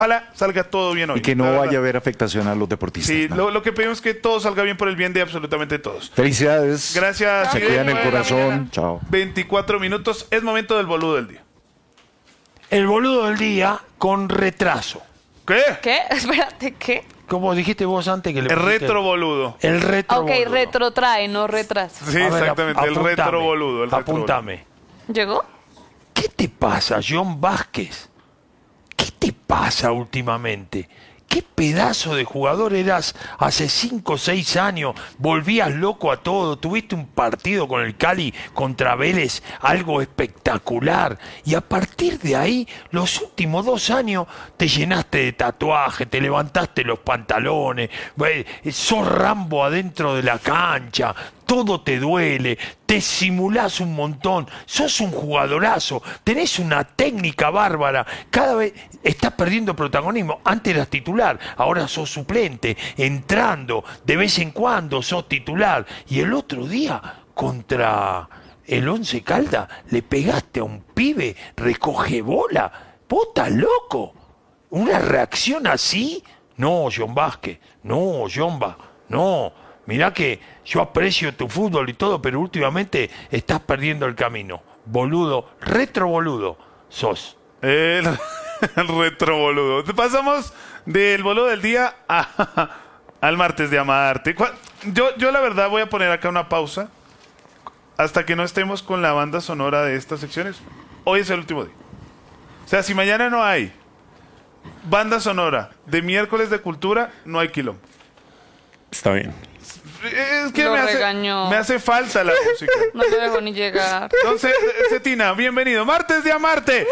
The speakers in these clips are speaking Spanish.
Ojalá salga todo bien hoy. Y que no vaya a haber afectación a los deportistas. Sí, ¿no? lo que pedimos es que todo salga bien por el bien de absolutamente todos. Felicidades. Gracias. Se Fidel, cuidan el 9 de la corazón. mañana, Chao. 24 minutos. Es momento del boludo del día. El boludo del día con retraso. ¿Qué? ¿Qué? Espérate, ¿qué? Como dijiste vos antes que le El pusiste- retro boludo. El retro Ok, boludo. retrotrae, no retrasa. Sí, A ver, exactamente. El apuntame, retro boludo. El retro Apuntame. ¿Llegó? ¿Qué te pasa, John Vázquez? ¿Qué te pasa últimamente? ¿Qué pedazo de jugador eras hace 5 o 6 años? Volvías loco a todo. Tuviste un partido con el Cali contra Vélez, algo espectacular. Y a partir de ahí, los últimos 2 años, te llenaste de tatuaje, te levantaste los pantalones, sos Rambo adentro de la cancha. Todo te duele, te simulás un montón, sos un jugadorazo, tenés una técnica bárbara, cada vez estás perdiendo protagonismo. Antes eras titular, ahora sos suplente, entrando, de vez en cuando sos titular. Y el otro día, contra el Once Caldas, le pegaste a un pibe, recoge bola. ¿Vos estás loco? ¿Una reacción así? No, John Vázquez, no, John no. Mirá que yo aprecio tu fútbol y todo, pero últimamente estás perdiendo el camino. Boludo, retro boludo, sos. El retro boludo. Pasamos del boludo del día al martes de amarte. Yo la verdad voy a poner acá una pausa hasta que no estemos con la banda sonora de estas secciones. Hoy es el último día. O sea, si mañana no hay banda sonora de miércoles de cultura, no hay quilombo. Está bien. Es que Lo me regañó. hace falta la música. No te dejo ni llegar. Entonces, Cetina, bienvenido. Martes de amarte.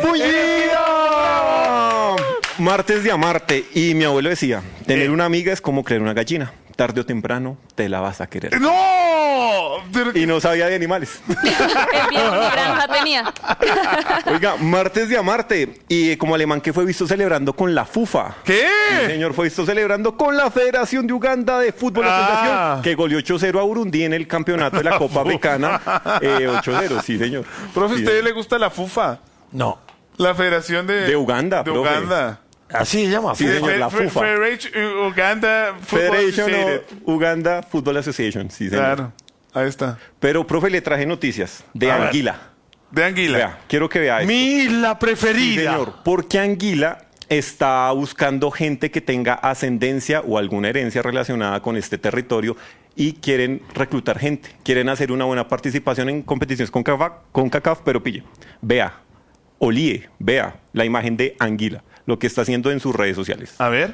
Martes de amarte. Y mi abuelo decía, tener una amiga es como crear una gallina. Tarde o temprano te la vas a querer. ¡No! Y no sabía de animales. El viejo ni granja tenía. Oiga, martes de amarte. Y como alemán que fue visto celebrando con la FUFA. ¿Qué? El señor fue visto celebrando con la Federación de Uganda de Fútbol Asociación, que goleó 8-0 a Burundi en el campeonato de la Copa Africana. 8-0, sí, señor. Profe, ¿a Sí, usted le gusta la FUFA? No. La Federación De Uganda, De profe. Uganda. Así se llama. Sí, señor, la FUFA. Federation Uganda Football Federation Associated. Uganda Football Association, sí, señor. Claro, ahí está. Pero, profe, le traje noticias de A ver. Anguila. De Anguila. Vea, quiero que vea esto. Mi isla Sí, preferida. señor, porque Anguila está buscando gente que tenga ascendencia o alguna herencia relacionada con este territorio y quieren reclutar gente. Quieren hacer una buena participación en competiciones con CONCACAF, pero pille, vea, vea la imagen de Anguila, lo que está haciendo en sus redes sociales. A ver.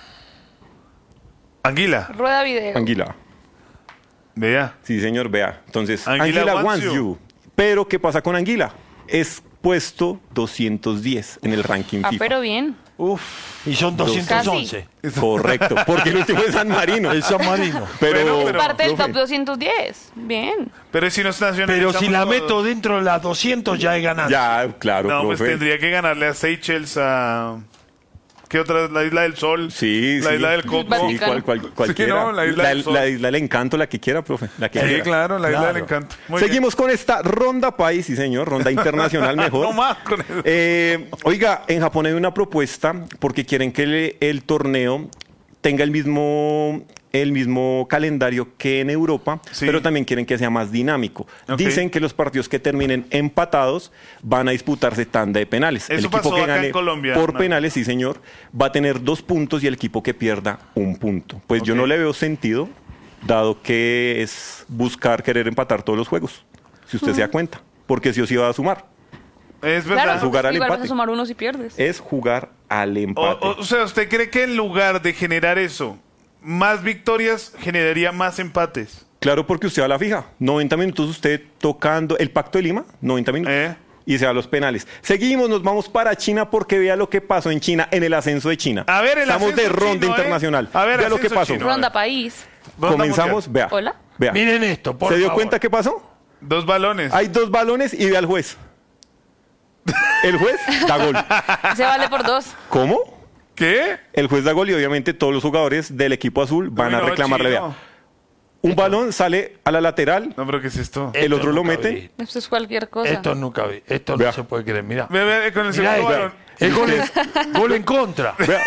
Anguila. Rueda video. Anguila. Vea. Sí, señor, vea. Entonces, Anguila Anguila wants wants you. you. Pero, ¿qué pasa con Anguila? Es puesto 210 en el ranking Ah, FIFA. pero bien. Y son 211. Correcto, porque el último es San Marino. El San Marino. Pero, Pero, Parte del profe, top 210. Bien. Pero si nos Pero nacionalizamos si la todos. meto dentro de las 200 ya he ganado. ya, claro, No, pues profe. tendría que ganarle a Seychelles, a... ¿Qué otra? La Isla del Sol. Sí, La sí. Isla del Coco. Sí, Vaticano. cualquiera. Sí, no, la Isla del Sol. la Isla del Encanto, la que quiera, profe. La que Sí, quiera. claro, la Isla Claro. del Encanto. Muy Seguimos con esta ronda país, sí señor, ronda internacional bien. mejor. No más con eso. Oiga, en Japón hay una propuesta porque quieren que el torneo tenga el mismo calendario que en Europa, Sí. pero también quieren que sea más dinámico. Ok. Dicen que los partidos que terminen empatados van a disputarse tanda de penales. Eso pasó acá en Colombia, por ¿no? penales, sí señor, va a tener 2 puntos y el equipo que pierda 1 punto. Pues yo Ok. no le veo sentido, dado que es querer empatar todos los juegos, si usted se da cuenta, porque sí o sí va a sumar. Es Claro, verdad. jugar al igual vas empate. a sumar uno si pierdes. Es jugar al empate. O sea, ¿usted cree que en lugar de generar eso, más victorias generaría más empates? Claro, porque usted va a la fija. 90 minutos usted tocando el Pacto de Lima, 90 minutos. Y se va a los penales. Seguimos, nos vamos para China porque vea lo que pasó en China, en el ascenso de China. A ver, el Estamos de ascenso ronda chino, internacional. A ver, vea lo que ascenso pasó. chino. Ronda país. Ronda Comenzamos, mundial. vea. Hola. Vea. Miren esto, por ¿Se dio favor. cuenta qué pasó? 2 balones. Hay 2 balones y ve al juez. El juez da gol. Se vale por 2. ¿Cómo? ¿Qué? El juez da gol y obviamente todos los jugadores del equipo azul van a No, reclamarle. chino. Vea. Un balón sale a la lateral, No, pero ¿qué es esto? el otro lo nunca mete. vi. Esto es cualquier cosa. Esto nunca vi. Esto Vea. no se puede creer. Mira. Ve, con el Mirá segundo esto. balón. El gol en contra. Vea,